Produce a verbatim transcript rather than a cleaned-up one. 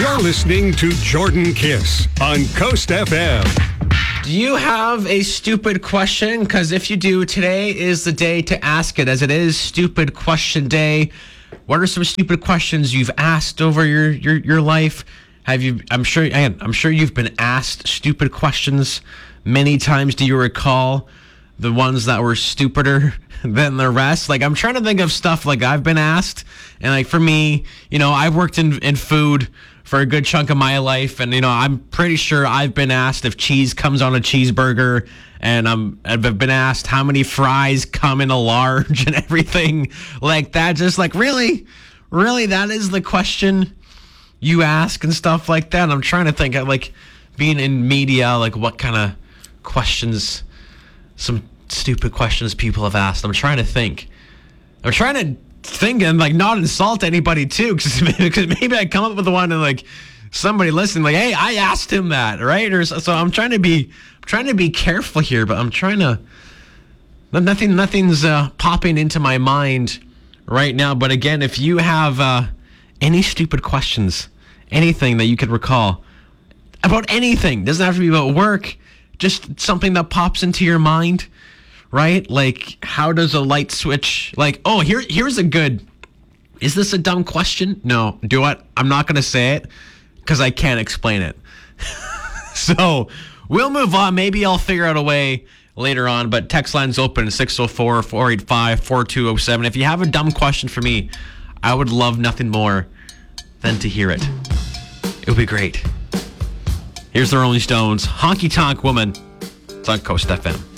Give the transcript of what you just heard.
You're listening to Jordan Kiss on Coast F M. Do you have a stupid question? Because if you do, today is the day to ask it, as it is Stupid Question Day. What are some stupid questions you've asked over your, your, your life? Have you? I'm sure. I'm sure you've been asked stupid questions many times. Do you recall the ones that were stupider than the rest? Like, I'm trying to think of stuff like I've been asked, and like for me, you know, I've worked in in food for a good chunk of my life, and you know, I'm pretty sure I've been asked if cheese comes on a cheeseburger, and I'm I've been asked how many fries come in a large and everything like that. Just like, really, really, that is the question you ask and stuff like that. I'm trying to think of, like, being in media, like what kind of questions, some stupid questions people have asked. I'm trying to think. I'm trying to think and like not insult anybody too, because maybe I come up with the one and like somebody listening, like, hey, I asked him that, right? Or so, so I'm trying to be, I'm trying to be careful here, but I'm trying to. Nothing, nothing's uh, popping into my mind right now. But again, if you have uh, any stupid questions, anything that you could recall about anything, doesn't have to be about work, just something that pops into your mind, right? Like, how does a light switch, like, oh, here, here's a good, is this a dumb question? No, do what? I'm not going to say it because I can't explain it. So we'll move on. Maybe I'll figure out a way later on, but text line's open, six oh four, four eight five, four two oh seven. If you have a dumb question for me, I would love nothing more than to hear it. It would be great. Here's the Rolling Stones, Honky Tonk Woman. It's on Coast F M.